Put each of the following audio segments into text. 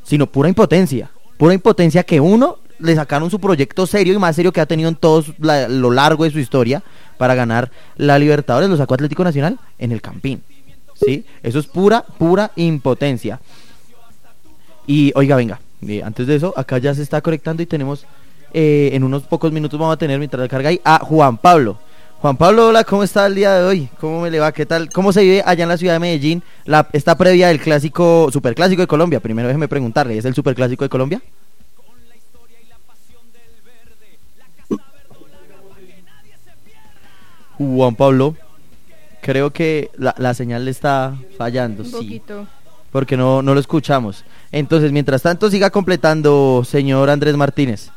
sino pura impotencia que uno le sacaron su proyecto serio y más serio que ha tenido en todo lo largo de su historia para ganar la Libertadores, lo sacó Atlético Nacional en el Campín, ¿sí? Eso es pura impotencia. Y oiga, venga, antes de eso, acá ya se está conectando y tenemos, en unos pocos minutos vamos a tener, mientras carga ahí, a Juan Pablo. Juan Pablo, hola, ¿cómo está el día de hoy? ¿Cómo me le va? ¿Qué tal? ¿Cómo se vive allá en la ciudad de Medellín esta previa del clásico, superclásico de Colombia? Primero déjeme preguntarle, ¿es el superclásico de Colombia? Juan Pablo, creo que la señal le está fallando, un poquito. Sí, porque no lo escuchamos. Entonces, mientras tanto, siga completando, señor Andrés Martínez.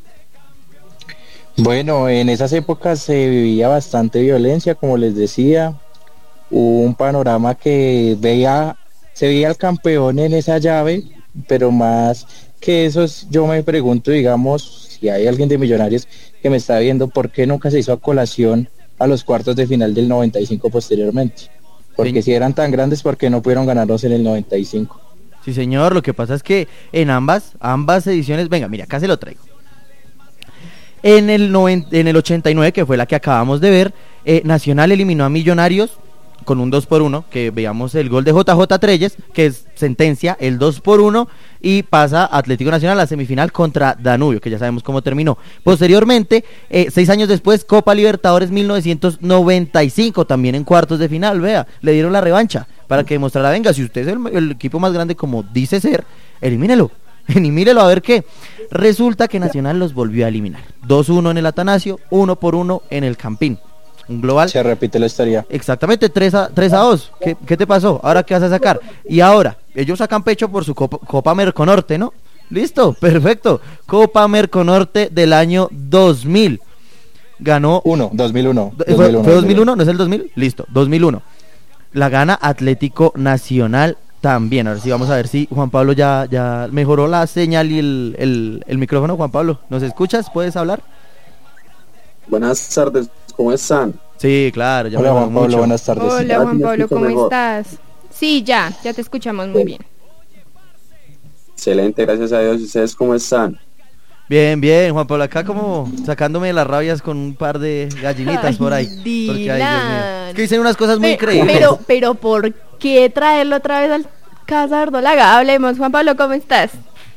Bueno, en esas épocas se vivía bastante violencia, como les decía. Hubo un panorama que se veía al campeón en esa llave, pero más que eso, yo me pregunto, digamos, si hay alguien de Millonarios que me está viendo, ¿por qué nunca se hizo a colación a los cuartos de final del 95 posteriormente? Porque si eran tan grandes, ¿por qué no pudieron ganarlos en el 95? Sí, señor, lo que pasa es que en ambas ediciones, venga, mira, acá se lo traigo. En el 89, que fue la que acabamos de ver, Nacional eliminó a Millonarios con un 2-1, que veamos el gol de JJ Treyes, que es sentencia, el 2-1, y pasa Atlético Nacional a la semifinal contra Danubio, que ya sabemos cómo terminó. Posteriormente, 6 años después, Copa Libertadores 1995, también en cuartos de final, vea, le dieron la revancha, para que demostrara, venga, si usted es el equipo más grande como dice ser, elimínelo y mírelo a ver qué. Resulta que Nacional los volvió a eliminar, 2-1 en el Atanasio, 1-1 en el Campín. Un global. Se repite la historia. Exactamente, 3-2. ¿Qué te pasó? ¿Ahora qué vas a sacar? Y ahora, ellos sacan pecho por su Copa Merconorte, ¿no? Listo, perfecto. Copa Merconorte del año 2000. Ganó... 2001. ¿Fue 2001? ¿No es el 2000? Listo, 2001. La gana Atlético Nacional también. Ahora sí, vamos a ver si Juan Pablo ya mejoró la señal y el micrófono. Juan Pablo, ¿nos escuchas? ¿Puedes hablar? Buenas tardes, ¿cómo están? Sí, claro. Hola Juan Pablo, buenas tardes. Hola Juan Pablo, ¿cómo estás? Sí, ya te escuchamos muy bien. Excelente, gracias a Dios. ¿Ustedes cómo están? Bien, Juan Pablo, acá como sacándome las rabias con un par de gallinitas por ahí. Porque, ay, Dios mío, es que dicen unas cosas muy increíbles. Pero ¿por qué traerlo otra vez al Casa Verdolaga? Hablemos, Juan Pablo, ¿cómo estás?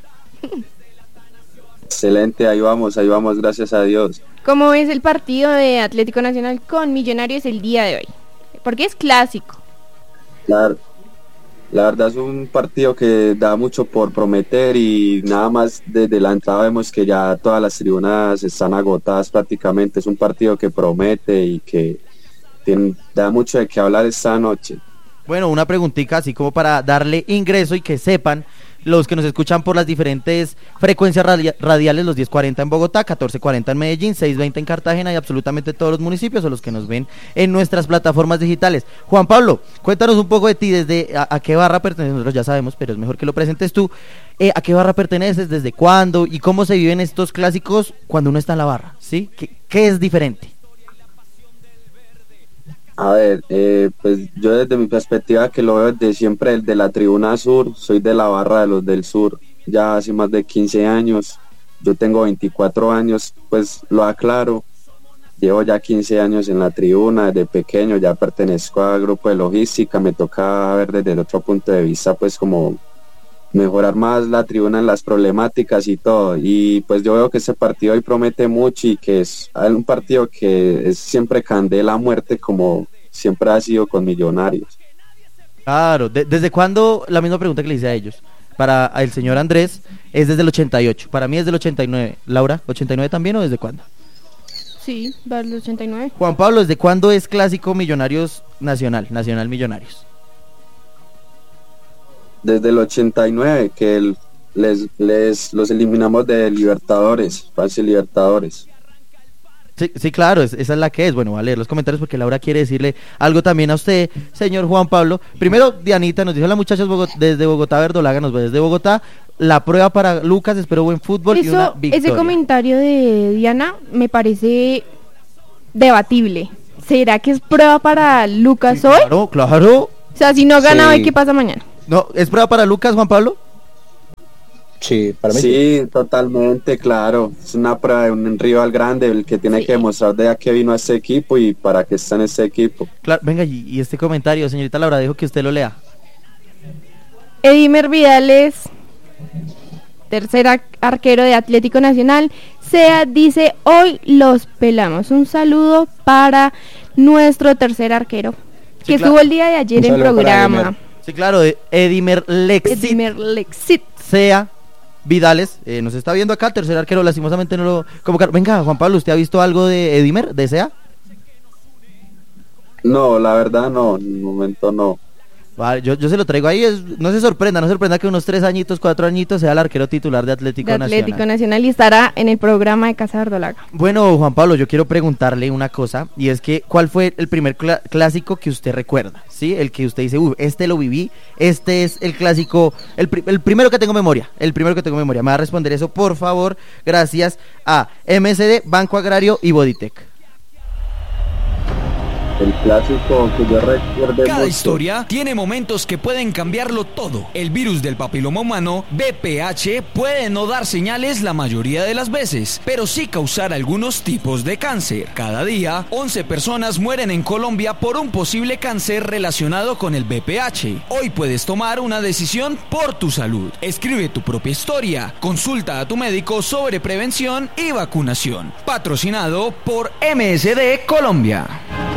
Excelente, ahí vamos, gracias a Dios. ¿Cómo ves el partido de Atlético Nacional con Millonarios el día de hoy? Porque es clásico. La verdad es un partido que da mucho por prometer y nada más desde la entrada vemos que ya todas las tribunas están agotadas prácticamente. Es un partido que promete y que da mucho de qué hablar esta noche. Bueno, una preguntita así como para darle ingreso y que sepan los que nos escuchan por las diferentes frecuencias radiales, los 1040 en Bogotá, 1440 en Medellín, 620 en Cartagena y absolutamente todos los municipios o los que nos ven en nuestras plataformas digitales. Juan Pablo, cuéntanos un poco de ti, desde a qué barra perteneces, nosotros ya sabemos, pero es mejor que lo presentes tú. ¿A qué barra perteneces, desde cuándo y cómo se viven estos clásicos cuando uno está en la barra? ¿Sí? ¿Qué es diferente? A ver, pues yo desde mi perspectiva que lo veo desde siempre de la tribuna sur, soy de la barra de los del sur, ya hace más de 15 años, yo tengo 24 años, pues lo aclaro, llevo ya 15 años en la tribuna, desde pequeño ya pertenezco al grupo de logística, me toca ver desde el otro punto de vista pues como mejorar más la tribuna en las problemáticas y todo, y pues yo veo que este partido hoy promete mucho y que es un partido que es siempre candela a muerte como siempre ha sido con Millonarios. Claro, ¿desde cuándo? La misma pregunta que le hice a ellos. Para el señor Andrés es desde el 88, para mí es del 89. Laura, ¿89 también o desde cuándo? Sí, va del 89. Juan Pablo, ¿desde cuándo es clásico Millonarios Nacional Millonarios? Desde el 89 que los eliminamos de Libertadores, fase Libertadores. Sí, claro, esa es la que es. Bueno, voy a leer los comentarios porque Laura quiere decirle algo también a usted, señor Juan Pablo. Primero, Dianita nos dijo: la muchachos desde Bogotá, Verdolaga nos ve desde Bogotá. La prueba para Lucas, espero buen fútbol y una victoria. Ese comentario de Diana me parece debatible. ¿Será que es prueba para Lucas hoy? Claro. O sea, si no gana hoy, ¿qué pasa mañana? No, ¿es prueba para Lucas, Juan Pablo? Sí, para mí. Sí, totalmente, claro. Es una prueba de un rival grande, el que tiene Sí. que demostrar de a qué vino a este equipo y para qué está en este equipo. Claro, venga, y este comentario, señorita Laura, dejo que usted lo lea. Edimer Vidales, tercer arquero de Atlético Nacional. Sea dice, hoy los pelamos. Un saludo para nuestro tercer arquero, Sí, que claro. estuvo el día de ayer Un en saludo para programa. Edimer. Sí, claro, de Edimer Lexit Edimer Lexit. Sea Vidales, nos está viendo acá, tercer arquero, lastimosamente no lo convocaron. Venga, Juan Pablo, ¿usted ha visto algo de Edimer, de Sea? No, la verdad no, en el momento no. Vale, yo se lo traigo ahí, no se sorprenda que unos 3 añitos, 4 añitos sea el arquero titular de Atlético De Atlético Nacional. Nacional y estará en el programa de Casa Verdolaga. Bueno, Juan Pablo, yo quiero preguntarle una cosa, y es que, ¿cuál fue el primer clásico que usted recuerda? ¿Sí? El que usted dice, este lo viví, este es el clásico, el primero que tengo memoria, Me va a responder eso, por favor, gracias a MSD, Banco Agrario y Bodytech. El clásico que yo recuerdo Cada mucho. historia tiene momentos que pueden cambiarlo todo. El virus del papiloma humano, VPH, puede no dar señales la mayoría de las veces, pero sí causar algunos tipos de cáncer. Cada día, 11 personas mueren en Colombia por un posible cáncer relacionado con el VPH. Hoy puedes tomar una decisión por tu salud. Escribe tu propia historia. Consulta a tu médico sobre prevención y vacunación. Patrocinado por MSD Colombia.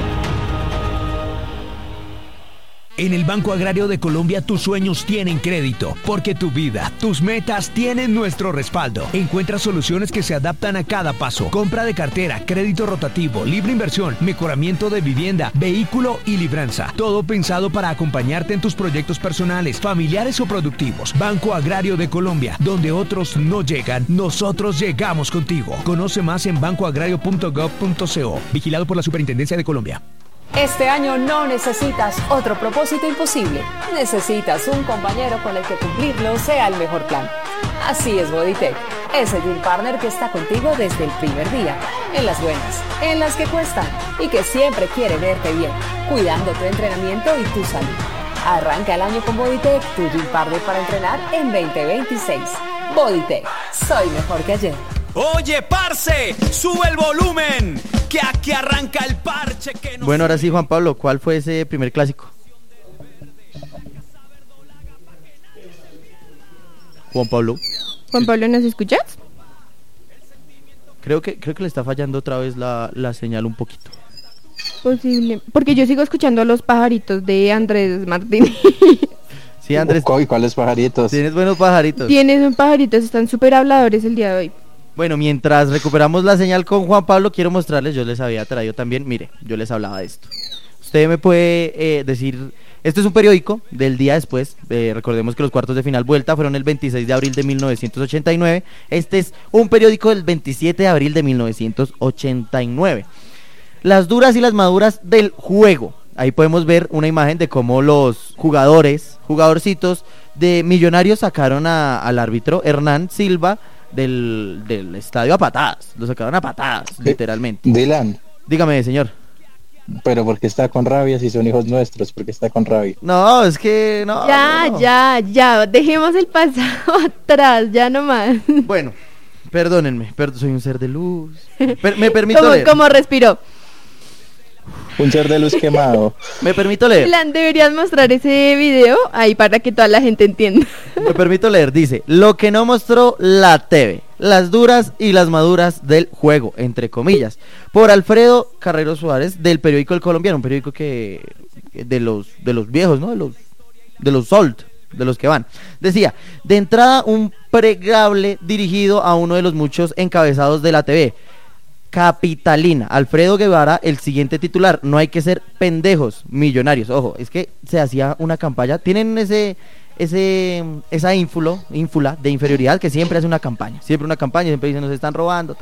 En el Banco Agrario de Colombia tus sueños tienen crédito, porque tu vida, tus metas tienen nuestro respaldo. Encuentra soluciones que se adaptan a cada paso. Compra de cartera, crédito rotativo, libre inversión, mejoramiento de vivienda, vehículo y libranza. Todo pensado para acompañarte en tus proyectos personales, familiares o productivos. Banco Agrario de Colombia, donde otros no llegan, nosotros llegamos contigo. Conoce más en bancoagrario.gov.co. Vigilado por la Superintendencia de Colombia. Este año no necesitas otro propósito imposible. Necesitas un compañero con el que cumplirlo sea el mejor plan. Así es Bodytech, ese Gym Partner que está contigo desde el primer día, en las buenas, en las que cuestan y que siempre quiere verte bien, cuidando tu entrenamiento y tu salud. Arranca el año con Bodytech, tu Gym Partner para entrenar en 2026. Bodytech, soy mejor que ayer. Oye, parce, sube el volumen, que aquí arranca el parche que no... Bueno, ahora sí, Juan Pablo, ¿cuál fue ese primer clásico? Juan Pablo, Juan Pablo, ¿nos escuchas? creo que le está fallando otra vez la señal un poquito. Posible, porque yo sigo escuchando a los pajaritos de Andrés Martínez. Sí, Andrés, ¿Y cuáles pajaritos? tienes buenos pajaritos. Tienes un pajaritos, están súper habladores el día de hoy. Bueno, mientras recuperamos la señal con Juan Pablo, quiero mostrarles, yo les había traído también, mire, yo les hablaba de esto. Usted me puede decir, este es un periódico del día después, recordemos que los cuartos de final vuelta fueron el 26 de abril de 1989, este es un periódico del 27 de abril de 1989. Las duras y las maduras del juego. Ahí podemos ver una imagen de cómo los jugadorcitos de Millonarios sacaron al árbitro Hernán Silva del estadio a patadas. Lo sacaron a patadas, literalmente. Dylan, Dígame, señor. pero ¿por qué está con rabia si son hijos nuestros? ¿Por qué está con rabia? No, es que no. Ya, no. ya, dejemos el pasado atrás, ya no más. Bueno, perdónenme, soy un ser de luz. Me permito leer. ¿Cómo respiró? Un ser de luz quemado. Me permito leer. Plan, deberías mostrar ese video ahí para que toda la gente entienda. Me permito leer, dice, lo que no mostró la TV, las duras y las maduras del juego, entre comillas, por Alfredo Carrero Suárez, del periódico El Colombiano, un periódico que de los viejos, ¿no? De los old, de los que van. Decía, de entrada un pregable dirigido a uno de los muchos encabezados de la TV, Capitalina, Alfredo Guevara, el siguiente titular, no hay que ser pendejos, Millonarios. Ojo, es que se hacía una campaña, tienen esa ínfula de inferioridad que siempre hace una campaña, siempre dicen nos están robando,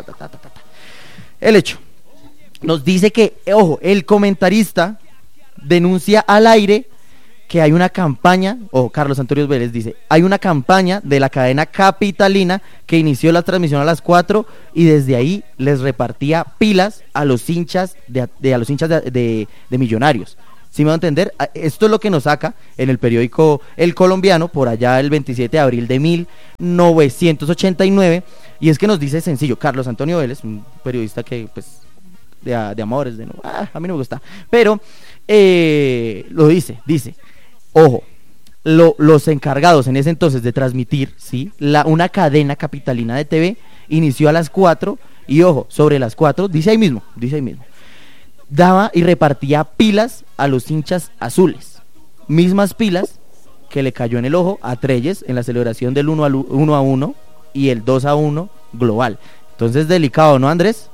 El hecho, nos dice que, ojo, el comentarista denuncia al aire que hay una campaña, o Carlos Antonio Vélez dice, hay una campaña de la cadena Capitalina que inició la transmisión a las 4 y desde ahí les repartía pilas a los hinchas de Millonarios. ¿Sí me va a entender? Esto es lo que nos saca en el periódico El Colombiano, por allá el 27 de abril de 1989, y es que nos dice sencillo, Carlos Antonio Vélez, un periodista que pues de amores, a mí no me gusta, pero lo dice, ojo, los encargados en ese entonces de transmitir, ¿sí? Una cadena capitalina de TV inició a las 4, y ojo, sobre las 4, dice ahí mismo, daba y repartía pilas a los hinchas azules, mismas pilas que le cayó en el ojo a Trelles en la celebración del 1-1 y el 2-1 global. Entonces, delicado, ¿no, Andrés?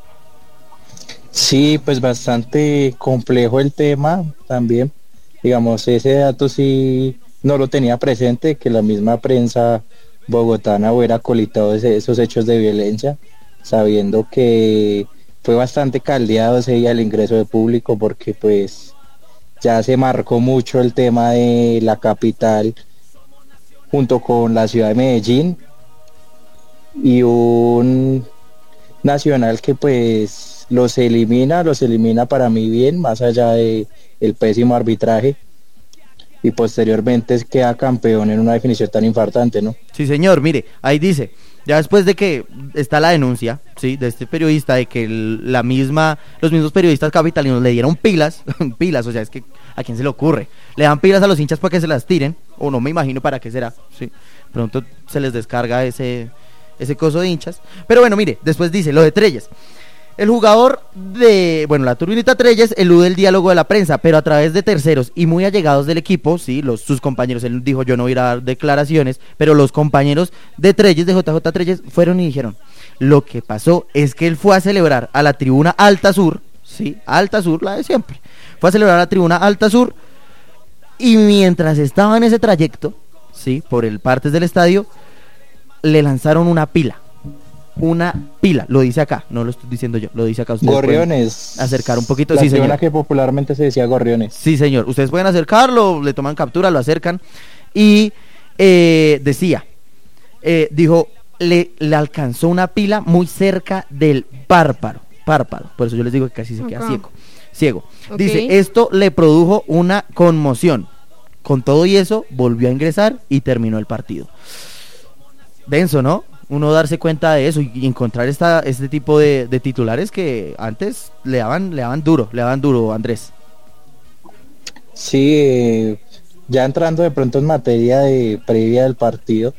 Sí, pues bastante complejo el tema también. Digamos, ese dato sí no lo tenía presente, que la misma prensa bogotana hubiera colitado esos hechos de violencia, sabiendo que fue bastante caldeado ese día el ingreso de público, porque pues ya se marcó mucho el tema de la capital junto con la ciudad de Medellín y un Nacional que pues los elimina para mí bien, más allá de el pésimo arbitraje, y posteriormente queda campeón en una definición tan infartante, ¿no? Sí, señor, mire, ahí dice, ya después de que está la denuncia, sí, de este periodista, de que los mismos periodistas capitalinos le dieron pilas, o sea, es que ¿a quién se le ocurre? Le dan pilas a los hinchas para que se las tiren, o no me imagino para qué será, sí, pronto se les descarga ese coso de hinchas, pero bueno, mire, después dice, lo de Trelles. El jugador la turbinita Trelles elude el diálogo de la prensa, pero a través de terceros y muy allegados del equipo, sí, sus compañeros, él dijo, yo no voy a ir a dar declaraciones, pero los compañeros de Trelles, de JJ Trelles, fueron y dijeron, lo que pasó es que él fue a celebrar a la tribuna Alta Sur, sí, Alta Sur, la de siempre, fue a celebrar a la tribuna Alta Sur, y mientras estaba en ese trayecto, sí, por el partes del estadio, le lanzaron una pila, lo dice acá, no lo estoy diciendo yo, lo dice acá. Ustedes Gorriones. Acercar un poquito, la sí, señor. que popularmente se decía gorriones. Sí, señor, ustedes pueden acercarlo, le toman captura, lo acercan, y dijo, le alcanzó una pila muy cerca del párpado, por eso yo les digo que casi se queda ciego. Okay. Dice, esto le produjo una conmoción, con todo y eso, volvió a ingresar y terminó el partido. Denso, ¿no? Uno darse cuenta de eso y encontrar este tipo de titulares que antes le daban duro, Andrés. Sí, ya entrando de pronto en materia de previa del partido,